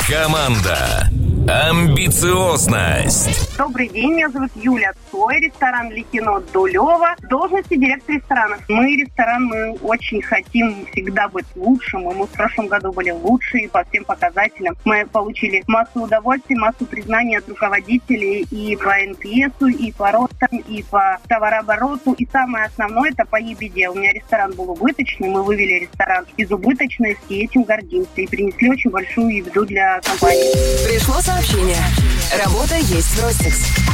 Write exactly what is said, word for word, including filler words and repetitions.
Команда «Амбициозность». Добрый день, меня зовут Юля Цой, ресторан Ликино Дулево. В должности директора ресторана. Мы ресторан, мы очень хотим всегда быть лучшим. И мы в прошлом году были лучшие по всем показателям. Мы получили массу удовольствий, массу признаний от руководителей и по эн пи эс, и по ростам, и по товарообороту. И самое основное, это по ебеде. У меня ресторан был убыточный, мы вывели ресторан из убыточности, и этим гордимся. И принесли очень большую ебеду для компании. Пришло сообщение. Работа есть в Ростикс.